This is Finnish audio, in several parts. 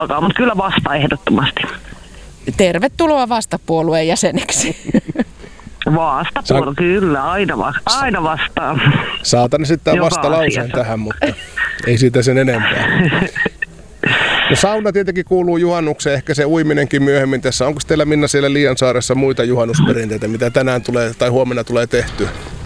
mutta kyllä vastaan ehdottomasti. Tervetuloa vastapuolueen jäseneksi. Vastapuolue, kyllä, aina vastaan. Saatan esittää Joka vastalauseen asiassa. tähän, mutta ei siitä sen enempää. No sauna tietenkin kuuluu juhannukseen, ehkä se uiminenkin myöhemmin tässä. Onko teillä, Minna, siellä Liiansaaressa muita juhannusperinteitä, mitä tänään tulee tai huomenna tulee tehtyä?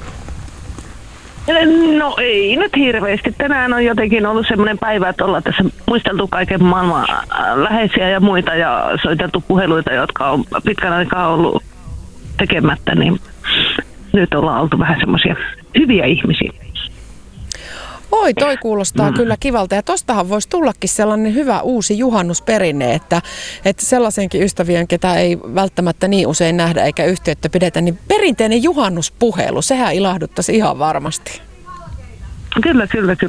No ei nyt hirveästi. Tänään on jotenkin ollut semmoinen päivä, että ollaan tässä muisteltu kaiken maailman läheisiä ja muita ja soiteltu puheluita, jotka on pitkän aikaa ollut tekemättä, niin nyt ollaan oltu vähän semmoisia hyviä ihmisiä. Oi, toi kuulostaa kyllä kivalta. Ja tostahan voisi tullakin sellainen hyvä uusi juhannusperinne, että sellaisenkin ystävien, ketä ei välttämättä niin usein nähdä eikä yhteyttä pidetä, niin perinteinen juhannuspuhelu, sehän ilahduttaisi ihan varmasti. Kyllä.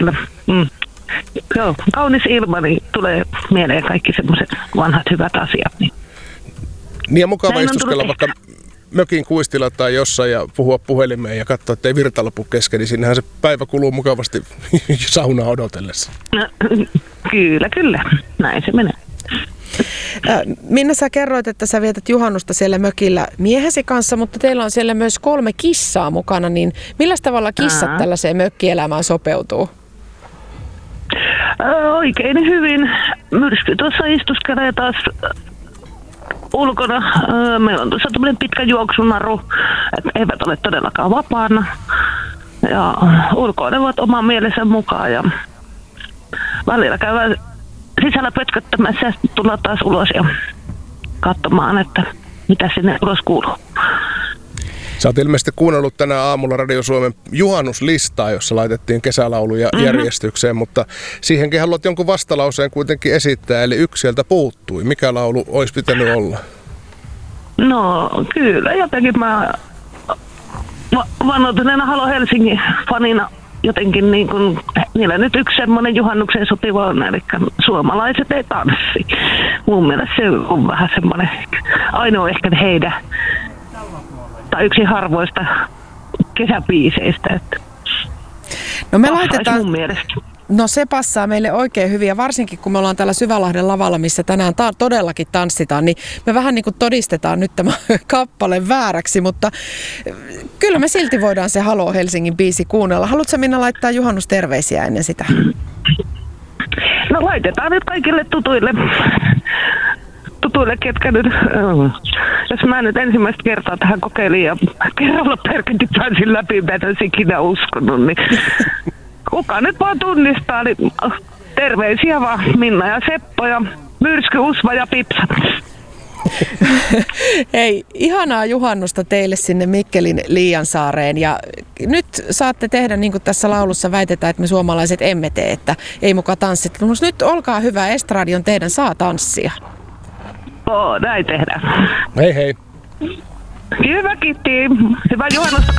Joo, kaunis ilma, niin tulee mieleen kaikki semmoiset vanhat hyvät asiat. Niin Ja mukava Näin on istuskella tullut vaikka mökin kuistilla tai jossain ja puhua puhelimeen ja katsoa, ettei virta lopu kesken, niin siinähän se päivä kuluu mukavasti saunaa odotellessa. Kyllä. Näin se menee. Minna, sä kerroit, että sä vietät juhannusta siellä mökillä miehesi kanssa, mutta teillä on siellä myös 3 kissaa mukana, niin millä tavalla kissat tällaiseen mökkielämään sopeutuu? Oikein hyvin. Myrsky tuossa istuskelee taas ulkona. Meillä on tuossa tämmöinen pitkä juoksunaru, että eivät ole todellakaan vapaana. Ja ulkoilevat oman mielensä mukaan ja välillä käydään sisällä pötköttämässä ja sitten tullaan taas ulos ja katsomaan, että mitä sinne ulos kuuluu. Sä oot ilmeisesti kuunnellut tänään aamulla Radio Suomen juhannuslistaa, jossa laitettiin kesälauluja järjestykseen, mutta siihenkin haluat jonkun vastalauseen kuitenkin esittää, eli yksi sieltä puuttui. Mikä laulu olisi pitänyt olla? No kyllä, jotenkin mä vanhoituneena Halo Helsingin fanina jotenkin niin kuin, niillä nyt yksi semmoinen juhannukseen sopiva on, eli suomalaiset ei tanssi. Mun mielestä se on vähän semmoinen ainoa ehkä heidän, tai yksi harvoista kesäbiiseistä, että No me laitetaan... mun mielestä. No se passaa meille oikein hyvin ja varsinkin kun me ollaan täällä Syvälahden lavalla, missä tänään todellakin tanssitaan, niin me vähän niin kuin todistetaan nyt tämä kappale vääräksi, mutta kyllä me silti voidaan se Halo Helsingin biisi kuunnella. Haluatko Minna laittaa juhannusterveisiä ennen sitä? No laitetaan nyt kaikille tutuille, ketkä nyt, jos mä nyt ensimmäistä kertaa tähän kokeilin ja kerralla perkentit pääsin läpi, mä en ikinä uskonut, niin kuka nyt vaan tunnistaa, niin terveisiä vaan Minna ja Seppo ja Myrsky, Usva ja Pipsa. Hei, ihanaa juhannusta teille sinne Mikkelin Liiansaareen ja nyt saatte tehdä niin kuin tässä laulussa väitetään, että me suomalaiset emme tee, että ei muka tanssita. Mutta nyt olkaa hyvä, Estradion teidän saa tanssia. Näin tehdään. Hei hei. Hyvä, kiitti. Hyvää juhannusta.